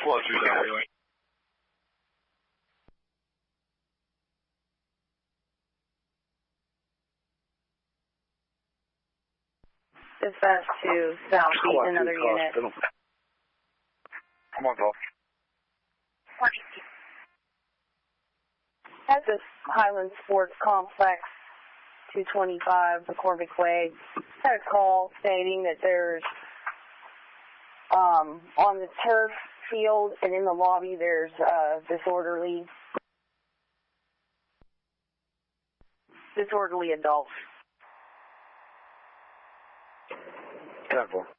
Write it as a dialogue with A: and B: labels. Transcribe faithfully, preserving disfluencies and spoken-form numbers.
A: Flow through that way.
B: Dispatch to Southeast, another unit.
A: Come on, Bill.
B: At this Highland Sports Complex, two twenty-five McCormick Way, had a call stating that there's, um, on the turf field and in the lobby, there's uh, disorderly, disorderly adults.
A: ten four.